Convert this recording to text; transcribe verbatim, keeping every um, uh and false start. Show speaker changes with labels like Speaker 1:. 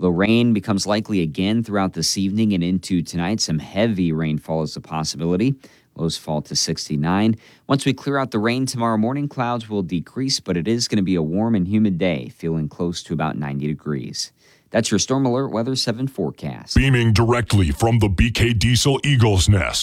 Speaker 1: Although rain becomes likely again throughout this evening and into tonight, some heavy rainfall is a possibility. Lows fall to sixty-nine. Once we clear out the rain tomorrow morning, clouds will decrease, but it is going to be a warm and humid day, feeling close to about ninety degrees. That's your Storm Alert Weather seven forecast.
Speaker 2: Beaming directly from the B K Diesel Eagles Nest.